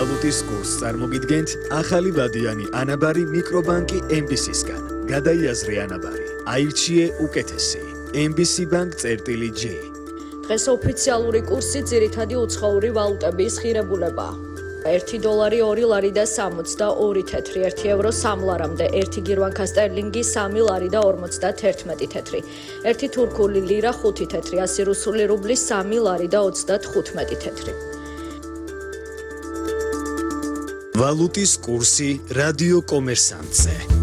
ვალუტის კურსს წარმოგიდგენთ ახალი ვადიანი ანაბარი მიკრობანკი MBC-სგან. გადაიაზრე ანაბარი. აირჩიე უკეთესი. MBC Bank-J. დღეს ოფიციალური კურსი ძირითადი უცხოური ვალუტების ღირებულებაა. 1 დოლარი 2 ლარი და 62 თეთრი, 1 ევრო 3 ლარამდე, 1 გირვანკა სტერლინგი 3 ლარი და 51 თეთრი, 1 თურქული ლირა 5 თეთრი, 100 რუსული რუბლი 3 ლარი და 35 თეთრი. ვალუტის კურსი რადიო კომერსანტზე.